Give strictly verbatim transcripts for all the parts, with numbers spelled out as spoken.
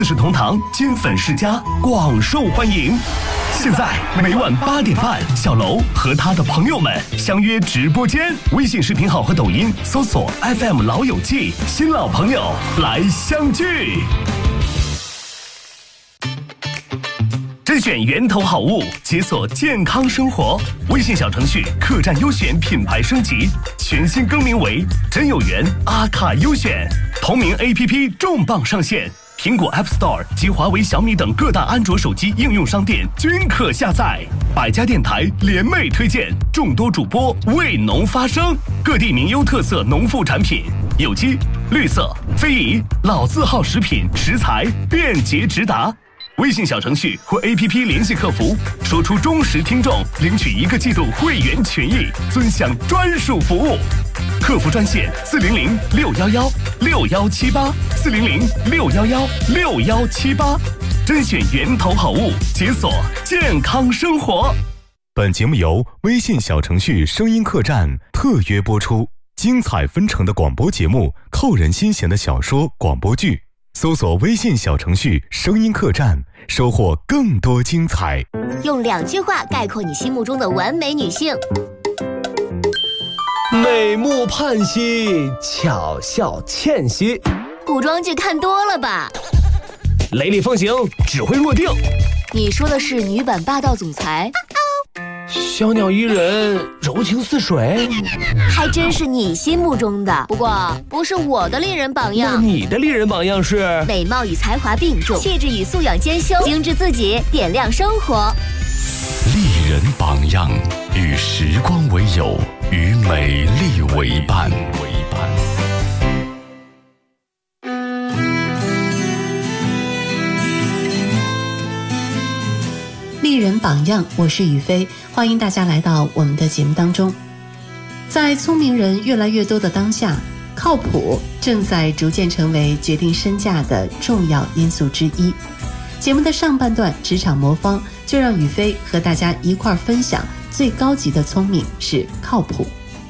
四世同堂，金粉世家，广受欢迎。现在每晚八点半，小楼和他的朋友们相约直播间，微信视频号和抖音搜索 F M 老友记，新老朋友来相聚。甄选源头好物，解锁健康生活。微信小程序客栈优选品牌升级，全新更名为真有缘阿卡优选。同名 A P P 重磅上线，苹果 App Store 及华为、小米等各大安卓手机应用商店均可下载。百家电台联袂推荐，众多主播为农发声，各地名优特色农副产品，有机、绿色、非遗、老字号食品食材便捷直达。微信小程序或 A P P 联系客服，说出忠实听众，领取一个季度会员权益，尊享专属服务。客服专线四零零六幺幺六幺七八四零零六幺幺六幺七八，甄选源头好物，解锁健康生活。 本节目由微信小程序声音客栈特约播出，精彩纷呈的广播节目，扣人心弦的小说广播剧。搜索微信小程序声音客栈，收获更多精彩。 用两句话概括你心目中的完美女性： 美目盼兮，巧笑倩兮。 古装剧看多了吧？ 雷厉风行，指挥若定。 你说的是女版霸道总裁？ 小鸟依人，柔情似水。 还真是你心目中的，不过不是我的丽人榜样。 那你的丽人榜样是？ 美貌与才华并重，气质与素养兼修，精致自己，点亮生活。 丽人榜样，与时光为友，与美丽为伴。为伴。 丽人榜样，我是雨飞，欢迎大家来到我们的节目当中。在聪明人越来越多的当下，靠谱正在逐渐成为决定身价的重要因素之一。节目的上半段职场魔方，就让雨飞和大家一块分享最高级的聪明是靠谱。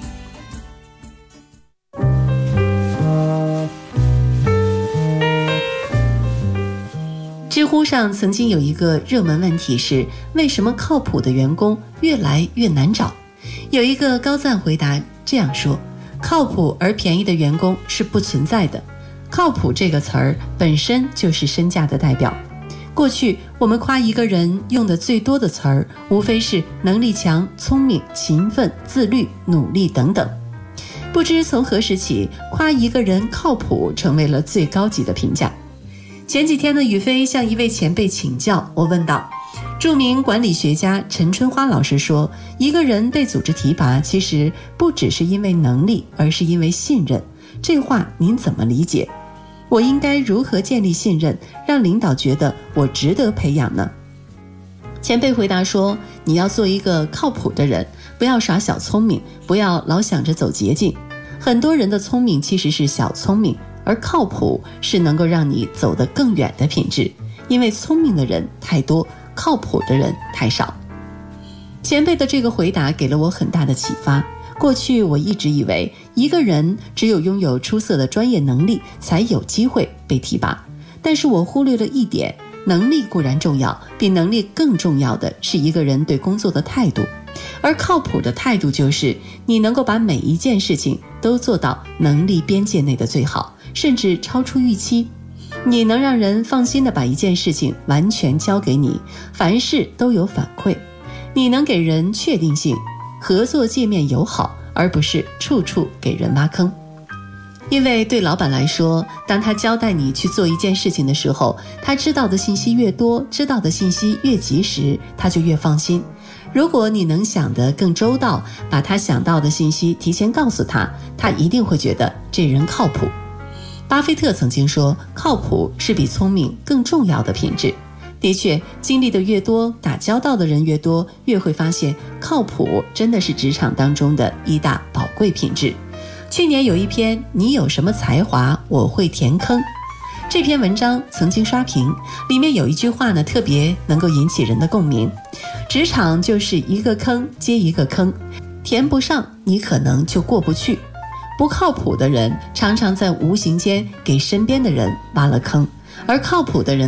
知乎上曾经有一个热门问题是，为什么靠谱的员工越来越难找？有一个高赞回答这样说：靠谱而便宜的员工是不存在的。靠谱这个词儿本身就是身价的代表。过去我们夸一个人用的最多的词儿，无非是能力强、聪明、勤奋、自律、努力等等。不知从何时起，夸一个人靠谱成为了最高级的评价。前几天呢，宇飞向一位前辈请教，我问道，著名管理学家陈春花老师说，一个人被组织提拔，其实不只是因为能力，而是因为信任。这话您怎么理解？我应该如何建立信任，让领导觉得我值得培养呢？前辈回答说，你要做一个靠谱的人，不要耍小聪明，不要老想着走捷径。很多人的聪明其实是小聪明，而靠谱是能够让你走得更远的品质，因为聪明的人太多，靠谱的人太少。前辈的这个回答给了我很大的启发。过去我一直以为一个人只有拥有出色的专业能力才有机会被提拔，但是我忽略了一点，能力固然重要，比能力更重要的是一个人对工作的态度。而靠谱的态度就是你能够把每一件事情都做到能力边界内的最好，甚至超出预期。你能让人放心地把一件事情完全交给你，凡事都有反馈。你能给人确定性，合作界面友好，而不是处处给人挖坑。因为对老板来说，当他交代你去做一件事情的时候，他知道的信息越多，知道的信息越及时，他就越放心。如果你能想得更周到，把他想到的信息提前告诉他，他一定会觉得这人靠谱。巴菲特曾经说，靠谱是比聪明更重要的品质。的确，经历的越多，打交道的人越多，越会发现靠谱真的是职场当中的一大宝贵品质。去年有一篇你有什么才华我会填坑，这篇文章曾经刷屏，里面有一句话呢，特别能够引起人的共鸣。职场就是一个坑接一个坑，填不上你可能就过不去。不靠谱的人常常在无形间给身边的人挖了坑，而靠谱的人